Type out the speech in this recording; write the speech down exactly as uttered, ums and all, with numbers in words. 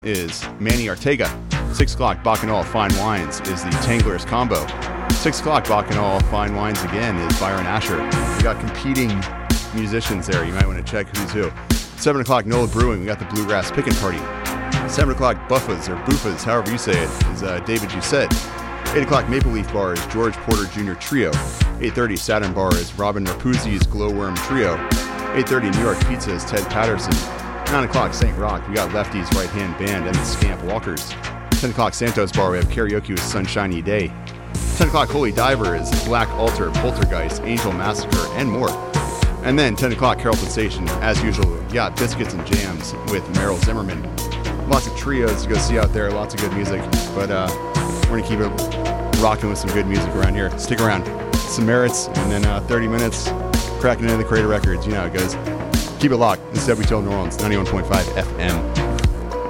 is Manny Ortega. six o'clock, Bacchanal Fine Wines is the Tanglers combo. six o'clock, Bacchanal Fine Wines again is Byron Asher. We got competing musicians there. You might want to check who's who. seven o'clock, Nola Brewing. We got the Bluegrass Pickin' Party. seven o'clock, Buffas or Bufas, however you say it, is uh, David Doucette. eight o'clock, Maple Leaf Bar is George Porter Junior Trio. eight thirty, Saturn Bar is Robin Rapuzzi's Glowworm Trio. eight thirty, New York Pizza is Ted Patterson. nine o'clock, Saint Rock, we got Lefty's Right Hand Band and the Scamp Walkers. ten o'clock, Santos Bar, we have karaoke with Sunshiny Day. ten o'clock, Holy Diver is Black Altar, Poltergeist, Angel Massacre, and more. And then ten o'clock, Carrollton Station, as usual, we got Biscuits and Jams with Meryl Zimmerman. Lots of trios to go see out there, lots of good music, but uh, we're going to keep it rocking with some good music around here. Stick around. Some Merits, and then uh, thirty minutes, cracking into the Creator Records. You know how it goes. Keep it locked. This is W T L New Orleans, ninety-one point five F M.